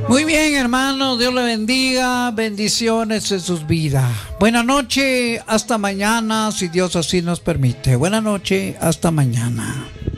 Muy bien, hermano, Dios le bendiga, bendiciones en sus vidas. Buenas noches, hasta mañana, si Dios así nos permite. Buenas noches, hasta mañana.